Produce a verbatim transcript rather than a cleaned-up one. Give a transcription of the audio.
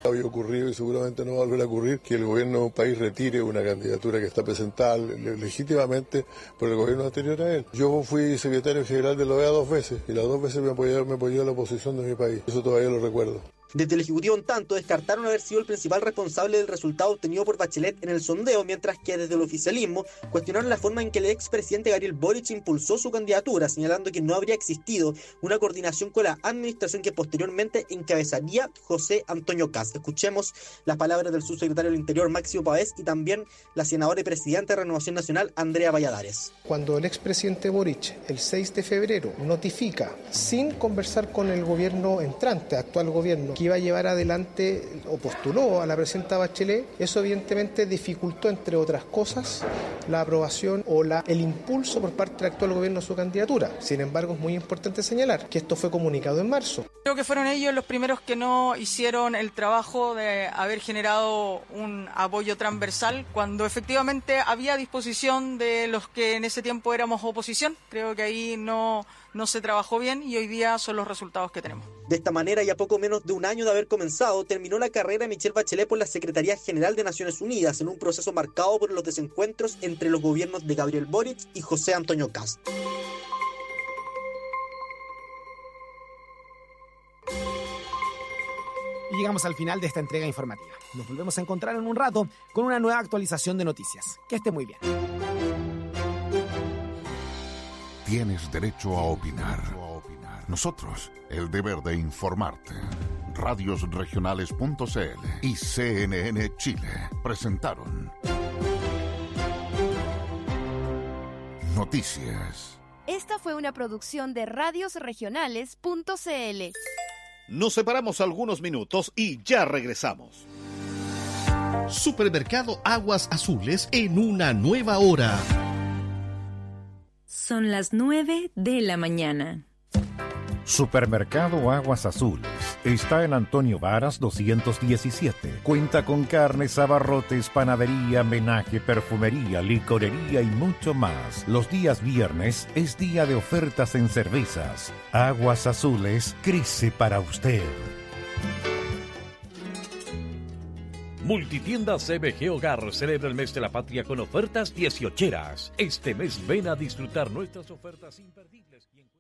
había ocurrido y seguramente no va a volver a ocurrir que el gobierno de un país retire una candidatura que está presentada legítimamente por el gobierno anterior a él. Yo fui secretario general de la O E A dos veces y las dos veces me apoyó, me apoyó la oposición de mi país. Eso todavía lo recuerdo. Desde el Ejecutivo, en tanto, descartaron haber sido el principal responsable del resultado obtenido por Bachelet en el sondeo, mientras que desde el oficialismo cuestionaron la forma en que el expresidente Gabriel Boric impulsó su candidatura, señalando que no habría existido una coordinación con la administración que posteriormente encabezaría José Antonio Kast. Escuchemos las palabras del subsecretario del Interior, Máximo Pavés, y también la senadora y presidenta de Renovación Nacional, Andrea Valladares. Cuando el expresidente Boric, el seis de febrero, notifica, sin conversar con el gobierno entrante, actual gobierno, que iba a llevar adelante o postuló a la presidenta Bachelet, eso evidentemente dificultó, entre otras cosas, la aprobación o la, el impulso por parte del actual gobierno a su candidatura. Sin embargo, es muy importante señalar que esto fue comunicado en marzo. Creo que fueron ellos los primeros que no hicieron el trabajo de haber generado un apoyo transversal cuando efectivamente había disposición de los que en ese tiempo éramos oposición. Creo que ahí no, no se trabajó bien y hoy día son los resultados que tenemos. De esta manera, y a poco menos de un año de haber comenzado, terminó la carrera de Michelle Bachelet por la Secretaría General de Naciones Unidas en un proceso marcado por los desencuentros entre los gobiernos de Gabriel Boric y José Antonio Kast. Y llegamos al final de esta entrega informativa. Nos volvemos a encontrar en un rato con una nueva actualización de noticias. Que esté muy bien. Tienes derecho a opinar. Nosotros, el deber de informarte. Radios Regionales punto c l y C N N Chile presentaron Noticias. Esta fue una producción de Radios Regionales punto c l. Nos separamos algunos minutos y ya regresamos. Supermercado Aguas Azules en una nueva hora. Son las nueve de la mañana. Supermercado Aguas Azules está en Antonio Varas doscientos diecisiete. Cuenta con carnes, abarrotes, panadería, menaje, perfumería, licorería y mucho más. Los días viernes es día de ofertas en cervezas. Aguas Azules crece para usted. Multitienda C B G Hogar celebra el mes de la patria con ofertas dieciocheras. Este mes ven a disfrutar nuestras ofertas imperdibles.